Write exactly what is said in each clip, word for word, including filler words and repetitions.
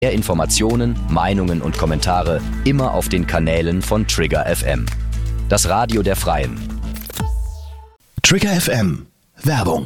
Mehr Informationen, Meinungen und Kommentare immer auf den Kanälen von Trigger F M. Das Radio der Freien. Trigger F M. Werbung.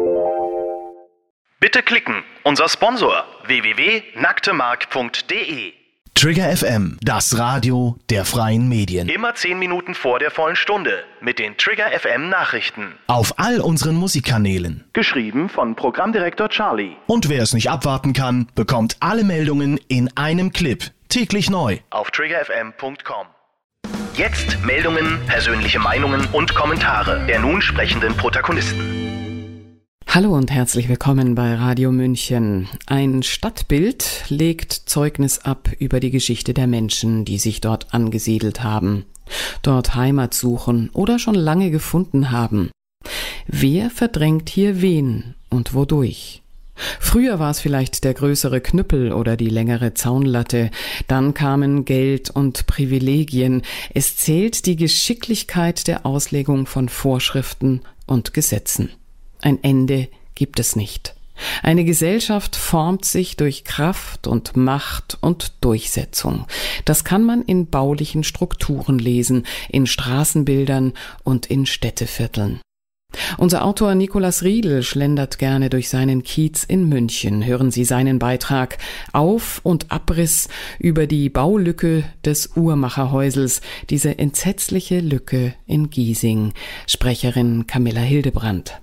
Bitte klicken. Unser Sponsor w w w punkt nacktemark punkt d e. Trigger F M, das Radio der freien Medien. Immer zehn Minuten vor der vollen Stunde mit den Trigger F M Nachrichten. Auf all unseren Musikkanälen. Geschrieben von Programmdirektor Charlie. Und wer es nicht abwarten kann, bekommt alle Meldungen in einem Clip. Täglich neu. Auf trigger f m punkt com. Jetzt Meldungen, persönliche Meinungen und Kommentare der nun sprechenden Protagonisten. Hallo und herzlich willkommen bei Radio München. Ein Stadtbild legt Zeugnis ab über die Geschichte der Menschen, die sich dort angesiedelt haben, dort Heimat suchen oder schon lange gefunden haben. Wer verdrängt hier wen und wodurch? Früher war es vielleicht der größere Knüppel oder die längere Zaunlatte, dann kamen Geld und Privilegien. Es zählt die Geschicklichkeit der Auslegung von Vorschriften und Gesetzen. Ein Ende gibt es nicht. Eine Gesellschaft formt sich durch Kraft und Macht und Durchsetzung. Das kann man in baulichen Strukturen lesen, in Straßenbildern und in Städtevierteln. Unser Autor Nikolaus Riedl schlendert gerne durch seinen Kiez in München. Hören Sie seinen Beitrag Auf- und Abriss über die Baulücke des Uhrmacherhäusels, diese entsetzliche Lücke in Giesing. Sprecherin Camilla Hildebrandt.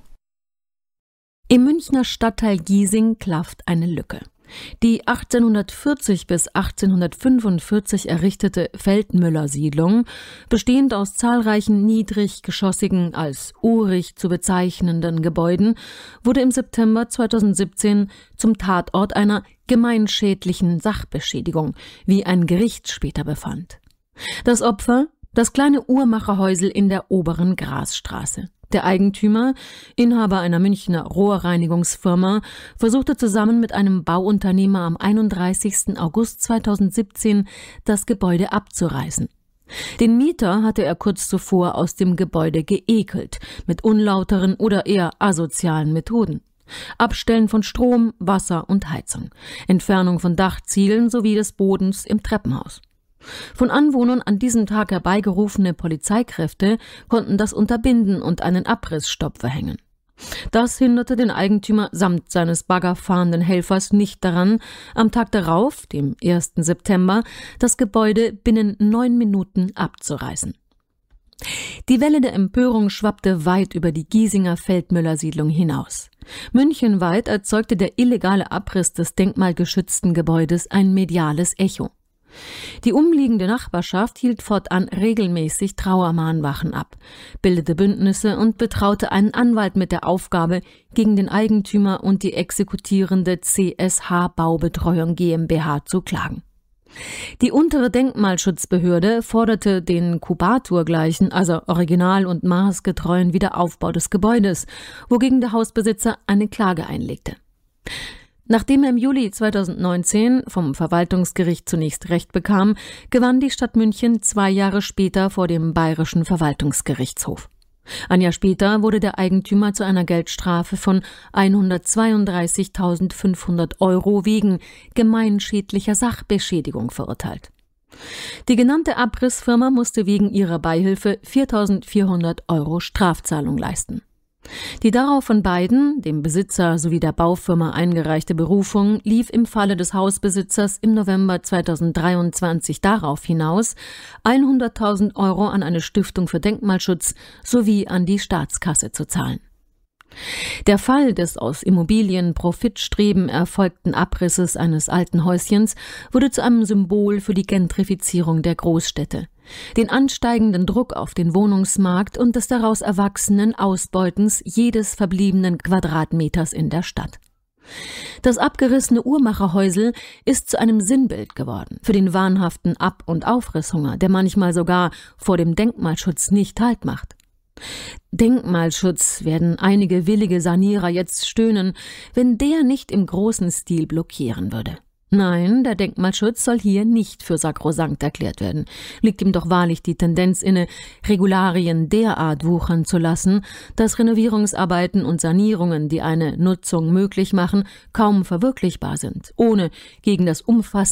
Im Münchner Stadtteil Giesing klafft eine Lücke. Die achtzehnhundertvierzig bis achtzehnhundertfünfundvierzig errichtete Feldmüller-Siedlung, bestehend aus zahlreichen niedriggeschossigen, als urig zu bezeichnenden Gebäuden, wurde im September zweitausendsiebzehn zum Tatort einer gemeinschädlichen Sachbeschädigung, wie ein Gericht später befand. Das Opfer? Das kleine Uhrmacherhäusel in der oberen Grasstraße. Der Eigentümer, Inhaber einer Münchner Rohrreinigungsfirma, versuchte zusammen mit einem Bauunternehmer am einunddreißigsten August zweitausendsiebzehn das Gebäude abzureißen. Den Mieter hatte er kurz zuvor aus dem Gebäude geekelt, mit unlauteren oder eher asozialen Methoden. Abstellen von Strom, Wasser und Heizung, Entfernung von Dachziegeln sowie des Bodens im Treppenhaus. Von Anwohnern an diesem Tag herbeigerufene Polizeikräfte konnten das unterbinden und einen Abrissstopp verhängen. Das hinderte den Eigentümer samt seines baggerfahrenden Helfers nicht daran, am Tag darauf, dem ersten September, das Gebäude binnen neun Minuten abzureißen. Die Welle der Empörung schwappte weit über die Giesinger Feldmüller-Siedlung hinaus. Münchenweit erzeugte der illegale Abriss des denkmalgeschützten Gebäudes ein mediales Echo. Die umliegende Nachbarschaft hielt fortan regelmäßig Trauermahnwachen ab, bildete Bündnisse und betraute einen Anwalt mit der Aufgabe, gegen den Eigentümer und die exekutierende C S H Baubetreuung GmbH zu klagen. Die untere Denkmalschutzbehörde forderte den Kubatur-gleichen, also original- und maßgetreuen Wiederaufbau des Gebäudes, wogegen der Hausbesitzer eine Klage einlegte. Nachdem er im Juli zweitausendneunzehn vom Verwaltungsgericht zunächst Recht bekam, gewann die Stadt München zwei Jahre später vor dem Bayerischen Verwaltungsgerichtshof. Ein Jahr später wurde der Eigentümer zu einer Geldstrafe von hundertzweiunddreißigtausendfünfhundert Euro wegen gemeinschädlicher Sachbeschädigung verurteilt. Die genannte Abrissfirma musste wegen ihrer Beihilfe viertausendvierhundert Euro Strafzahlung leisten. Die darauf von beiden, dem Besitzer sowie der Baufirma eingereichte Berufung lief im Falle des Hausbesitzers im November zweitausenddreiundzwanzig darauf hinaus, hunderttausend Euro an eine Stiftung für Denkmalschutz sowie an die Staatskasse zu zahlen. Der Fall des aus Immobilien-Profitstreben erfolgten Abrisses eines alten Häuschens wurde zu einem Symbol für die Gentrifizierung der Großstädte, den ansteigenden Druck auf den Wohnungsmarkt und des daraus erwachsenen Ausbeutens jedes verbliebenen Quadratmeters in der Stadt. Das abgerissene Uhrmacherhäusel ist zu einem Sinnbild geworden für den wahnhaften Ab- und Aufrisshunger, der manchmal sogar vor dem Denkmalschutz nicht Halt macht. Denkmalschutz, werden einige willige Sanierer jetzt stöhnen, wenn der nicht im großen Stil blockieren würde. Nein, der Denkmalschutz soll hier nicht für sakrosankt erklärt werden. Liegt ihm doch wahrlich die Tendenz inne, Regularien derart wuchern zu lassen, dass Renovierungsarbeiten und Sanierungen, die eine Nutzung möglich machen, kaum verwirklichbar sind, ohne gegen das umfassende